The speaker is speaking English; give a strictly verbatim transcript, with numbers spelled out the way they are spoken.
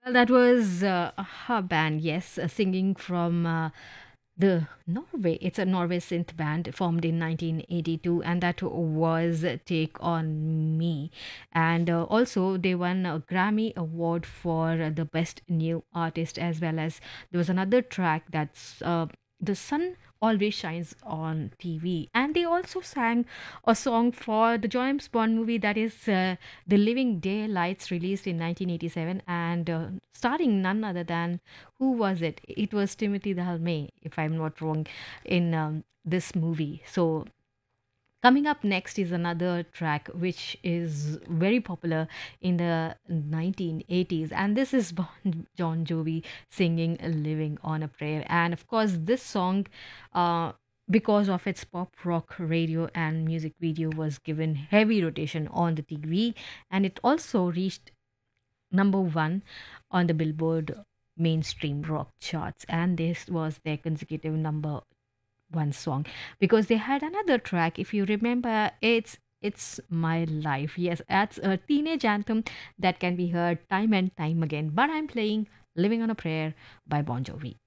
Well, that was uh, a band, yes, uh, singing from uh, the Norway. It's a Norway synth band formed in nineteen eighty-two, and that was Take On Me. And uh, also, they won a Grammy Award for the Best New Artist, as well as there was another track that's uh, The Sun Always Shines on T V. And they also sang a song for the James Bond movie that is uh, The Living Daylights, released in nineteen eighty-seven, and uh, starring none other than, who was it? It was Timothy Dalmay, if I'm not wrong, in um, this movie. So coming up next is another track which is very popular in the nineteen eighties, and this is Bon John Jovi singing Living on a Prayer. And of course, this song, uh, because of its pop rock radio and music video, was given heavy rotation on the T V, and it also reached number one on the Billboard mainstream rock charts, and this was their consecutive number one song, because they had another track, if you remember. It's it's My Life. Yes, that's a teenage anthem that can be heard time and time again, but I'm playing Living on a Prayer by Bon Jovi.